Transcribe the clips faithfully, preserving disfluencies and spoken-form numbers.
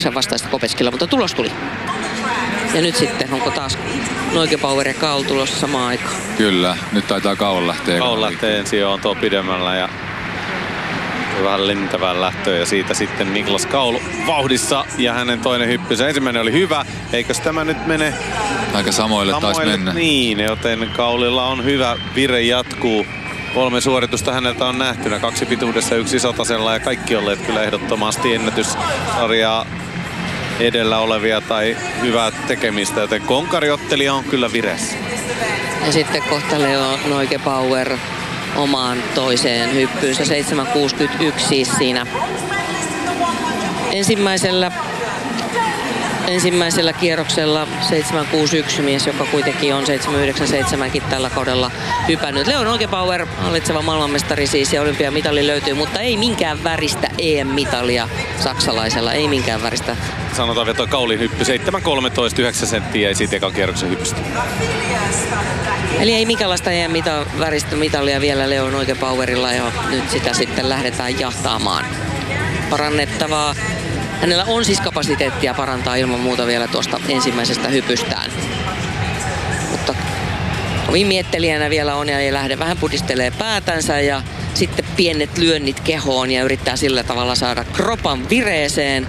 vastaista Kopetskilla, mutta tulos tuli. Ja nyt sitten, onko taas Noike-Power ja Kaul tulossa samaan aikaan? Kyllä, nyt taitaa Kaul lähteä. Kaul lähtee ensin, on tuo pidemmällä ja vähän lentävään lähtöön ja siitä sitten Niklas Kaul vauhdissa ja hänen toinen hyppysä. Ensimmäinen oli hyvä, eikös tämä nyt mene aika samoille, samoille taas mennä. Niin, joten Kaulilla on hyvä, vire jatkuu. Kolme suoritusta häneltä on nähtynä, kaksi pituudessa, yksi satasella ja kaikki olleet kyllä ehdottomasti ennätyssarjaa edellä olevia tai hyvää tekemistä, joten konkariottelija on kyllä vireessä. Ja sitten kohta Leo Noike-Power omaan toiseen hyppyynsä, seitsemän kuusikymmentäyksi siis siinä ensimmäisellä, ensimmäisellä kierroksella seitsemän kuusikymmentäyksi mies, joka kuitenkin on seitsemän yhdeksänkymmentäseitsemän tällä kaudella hypännyt. Leo Noike-Power, hallitseva maailmanmestari siis ja olympiamitali löytyy, mutta ei minkään väristä E M-mitalia saksalaisella, ei minkään väristä. Sanotaan vielä tuo Kaulin hyppy, seitsemän kolmetoista yhdeksän senttiä ja siitä ekan kierroksen hyppystä. Eli ei minkäänlaista E M-väristä mitalia vielä Leo Noike-Powerilla ja nyt sitä sitten lähdetään jahtaamaan. Parannettavaa. Hänellä on siis kapasiteettia parantaa ilman muuta vielä tuosta ensimmäisestä hypystään. Mutta kovin miettelijänä vielä on ja ei lähde. Vähän pudistelee päätänsä ja sitten pienet lyönnit kehoon ja yrittää sillä tavalla saada kropan vireeseen.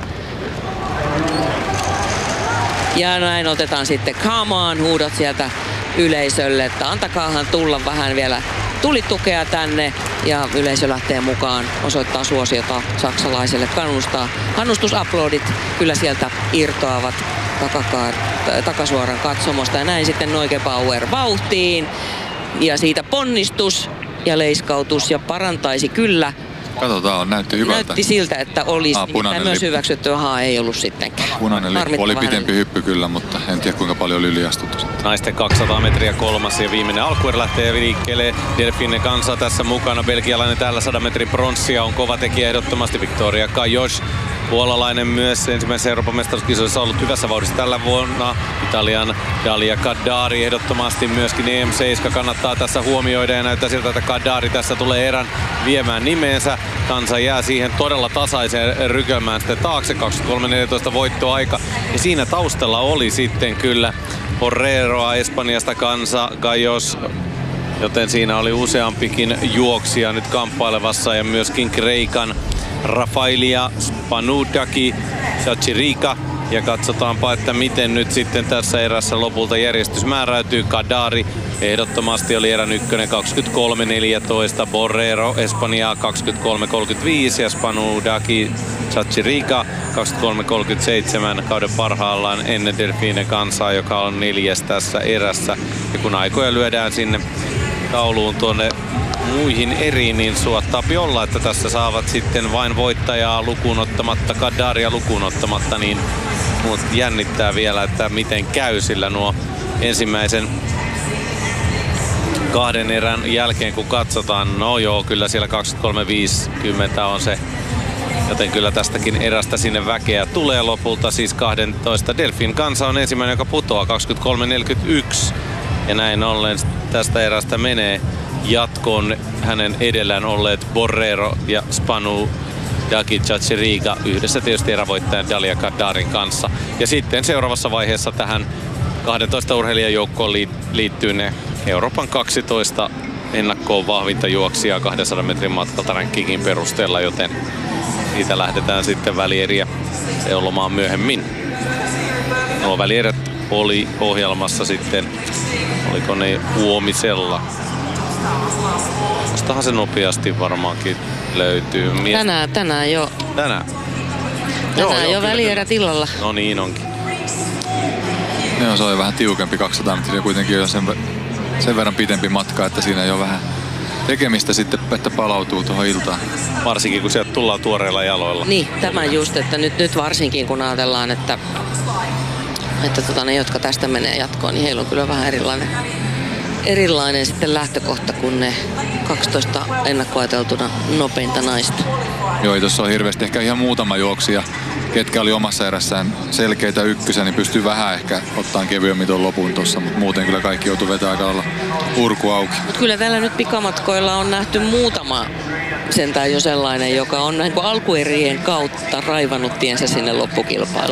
Ja näin otetaan sitten come on -huudot sieltä yleisölle, että antakaahan tulla vähän vielä tulitukea tänne ja yleisö lähtee mukaan, osoittaa suosiota saksalaiselle, kannustaa. Kannustusuploadit kyllä sieltä irtoavat takakaar- takasuoran katsomosta ja näin sitten Noike-Power vauhtiin ja siitä ponnistus ja leiskautus ja parantaisi kyllä. Katsotaan, näytti hyvältä. Näytti siltä, että olisi ah, myös lippu. Hyväksytty. Ahaa, ei ollut sittenkään. Punainen lippu oli pitempi hyppy kyllä, mutta en tiedä kuinka paljon oli yliastuttu sitten. Naisten kaksisataa metriä kolmas ja viimeinen alkuerä lähtee liikkeelle. Delfine Kansa tässä mukana. Belgialainen täällä sadan metrin pronssia on kova tekijä ehdottomasti. Victoria Kajos. Puolalainen myös ensimmäisessä Euroopan mestaruuskisoissa ollut hyvässä vauhdissa tällä vuonna. Italian Dalia Kaddari ehdottomasti myöskin E M seitsemän kannattaa tässä huomioida ja näyttää siltä, että Kaddari tässä tulee erän viemään nimeensä. Kansa jää siihen todella tasaiseen rykelmään sitten taakse, kaksikymmentäkolme neljätoista voittoaika. Ja siinä taustalla oli sitten kyllä Borreroa Espanjasta Kansa, Gajos, joten siinä oli useampikin juoksija nyt kamppailevassa ja myöskin Kreikan Rafailia Spanudaki, Chachirika. Ja katsotaanpa, että miten nyt sitten tässä erässä lopulta järjestys määräytyy. Kaddari ehdottomasti oli erän ykkönen kaksikymmentäkolme neljätoista. Borrero Espanjaa kaksikymmentäkolme kolmekymmentäviisi ja Spanudaki Chachirika kaksikymmentäkolme kolmekymmentäseitsemän kauden parhaillaan ennen Delfine Kansaa, joka on neljäs tässä erässä. Ja kun aikoja lyödään sinne tauluun tuonne muihin eriin, niin suottaapi olla, että tässä saavat sitten vain voittajaa lukuun ottamatta, Kaddaria lukuun ottamatta, niin mut jännittää vielä, että miten käy, sillä nuo ensimmäisen kahden erän jälkeen kun katsotaan, no joo, kyllä siellä kaksikymmentäkolme viisikymmentä on se, joten kyllä tästäkin erästä sinne väkeä tulee lopulta, siis kaksitoista. Delfin Kansa on ensimmäinen, joka putoaa kaksikymmentäkolme neljäkymmentäyksi ja näin ollen tästä erästä menee jatkoon hänen edellään olleet Borrero ja Spanu Daki Chachirika yhdessä tietysti erävoittajan Dalia Kaddarin kanssa. Ja sitten seuraavassa vaiheessa tähän kaksitoista urheilijajoukkoon liittyy ne Euroopan kaksitoista ennakkoon vahvinta juoksijaa kahdensadan metrin matkalta rankingin perusteella, joten siitä lähdetään sitten välieriä seulomaan myöhemmin. Nuo välierät oli ohjelmassa sitten, oliko ne huomisella? Vastahan se nopeasti varmaankin löytyy. Mies... Tänään, tänään jo. Tänään? Tänään joo, jo joo, välierät illalla. No niin onkin. Joo, se oli vähän tiukempi kaksisataa metriä, kuitenkin jo sen, sen verran pitempi matka, että siinä ei ole vähän tekemistä sitten, että palautuu tuohon iltaan. Varsinkin kun sieltä tullaan tuoreilla jaloilla. Niin, tämä just, että nyt, nyt varsinkin kun ajatellaan, että, että tota, ne, jotka tästä menee jatkoon, niin heillä on kyllä vähän erilainen, erilainen sitten lähtökohta kuin ne kaksitoista ennakkoajateltuna nopeinta naista. Joo, tuossa on hirveästi ehkä ihan muutama juoksija, ketkä oli omassa erässään selkeitä ykkösiä, niin pystyy vähän ehkä ottaan kevyemmin tuon lopun tuossa, mutta muuten kyllä kaikki joutuu vetämään aika olla urku auki. Mut kyllä täällä nyt pikamatkoilla on nähty muutama sentään jo sellainen, joka on niin kuin alkuerien kautta raivannut tiensä sinne loppukilpailuun.